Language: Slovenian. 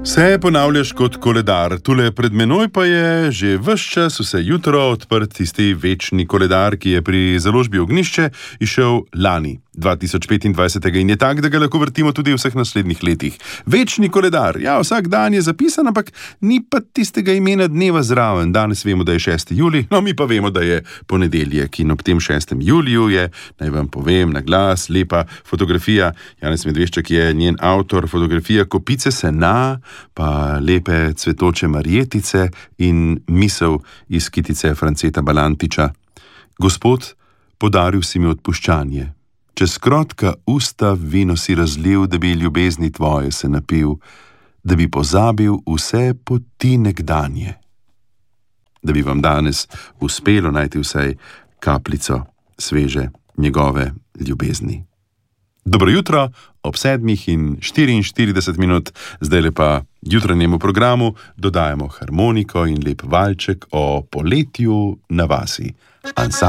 Vse ponavljaš kot koledar, tule pred menoj pa je že ves čas vse jutro odprt tisti večni koledar, ki je pri založbi Ognjišče izšel lani, 2025. In je tak, da ga lahko vrtimo tudi v vseh naslednjih letih. Večni koledar, ja, vsak dan je zapisan, ampak ni pa tistega imena dneva zraven. Danes vemo, da je 6. julij, no mi pa vemo, da je ponedeljek in ob tem 6. juliju je, naj vam povem na glas, lepa fotografija. Janez Medvešček je njen avtor, fotografija kopice sena, pa lepe cvetoče marjetice in misel iz kitice Franceta Balantiča. Gospod, podaril si mi odpuščanje. Čez krotka usta vino si razlil, da bi ljubezni tvoje se napil, da bi pozabil vse poti nekdanje. Da bi vam danes uspelo najti vsaj kapljico sveže njegove ljubezni. Dobro jutro, ob 7:44, zdajle pa jutranjemu programu dodajamo harmoniko in lep valček o poletju na vasi.